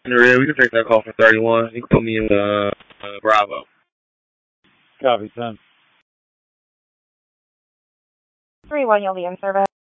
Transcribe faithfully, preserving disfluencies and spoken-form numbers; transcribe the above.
In the red, we can take that call for thirty-one. You can put me in the uh, uh, Bravo. Copy, ten. three one, you'll be in service.